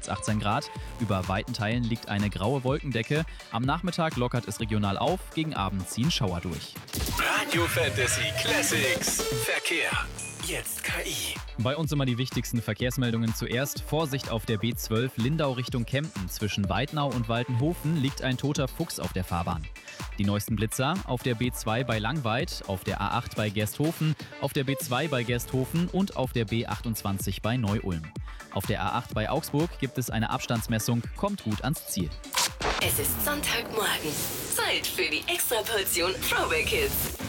es 18 Grad. Über weiten Teilen liegt eine graue Wolkendecke. Am Nachmittag lockert es regional auf, gegen Abend ziehen Schauer durch. Radio Fantasy Classics. Verkehr. Jetzt KI. Bei uns immer die wichtigsten Verkehrsmeldungen zuerst. Vorsicht auf der B12 Lindau Richtung Kempten. Zwischen Weidnau und Waltenhofen liegt ein toter Fuchs auf der Fahrbahn. Die neuesten Blitzer auf der B2 bei Langweid, auf der A8 bei Gersthofen, auf der B2 bei Gersthofen und auf der B28 bei Neu-Ulm. Auf der A8 bei Augsburg gibt es eine Abstandsmessung. Kommt gut ans Ziel. Es ist Sonntagmorgen. Zeit für die Extraportion Throwback Hits.